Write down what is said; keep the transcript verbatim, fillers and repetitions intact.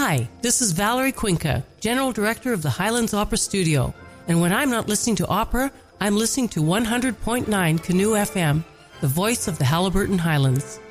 Hi, this is Valerie Cuenca, General Director of the Highlands Opera Studio. And when I'm not listening to opera, I'm listening to one hundred point nine Canoe F M, the voice of the Halliburton Highlands.